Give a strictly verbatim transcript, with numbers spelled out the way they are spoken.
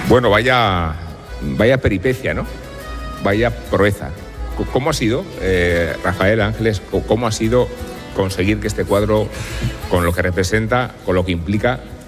Bueno, vaya, vaya peripecia, ¿no? Vaya proeza. ¿Cómo ha sido, eh, Rafael Ángeles, cómo ha sido conseguir que este cuadro, con lo que representa, con lo que implica,